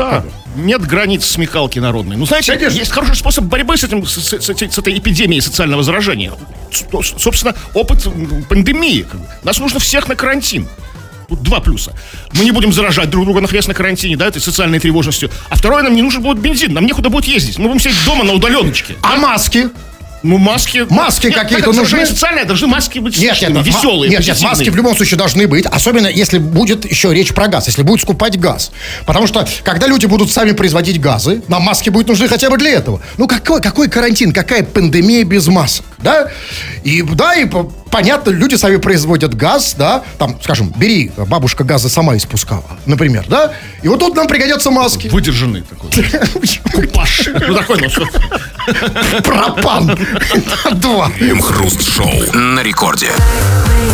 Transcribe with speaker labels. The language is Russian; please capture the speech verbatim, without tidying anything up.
Speaker 1: Да, нет границ смекалки народной. Ну, знаете, Конечно. есть хороший способ борьбы с, этим, с, с, с, с этой эпидемией социального заражения. Собственно, опыт пандемии. Нас нужно всех на карантин. Тут два плюса. Мы не будем заражать друг друга нахрен на карантине, да, этой социальной тревожностью. А второе, нам не нужен будет бензин, нам некуда будет ездить. Мы будем сидеть дома на удаленочке.
Speaker 2: А
Speaker 1: да?
Speaker 2: маски?
Speaker 1: Ну, маски...
Speaker 2: Маски нет, какие-то нужны?
Speaker 1: Социальные, должны маски быть
Speaker 2: нет, нет,
Speaker 1: веселые,
Speaker 2: нет, нет, маски в любом случае должны быть. Особенно, если будет еще речь про газ. Если будет скупать газ. Потому что, когда люди будут сами производить газы, нам маски будут нужны хотя бы для этого. Ну, какой, какой карантин, какая пандемия без масок, да? И, да, и понятно, люди сами производят газ, да? Там, скажем, бери, бабушка газы сама испускала, например, да? И вот тут нам пригодятся маски.
Speaker 1: Выдержанный такой. Купаж. Ну, такой, ну, что...
Speaker 2: Пропан. Два.
Speaker 3: Крем-хруст шоу на рекорде.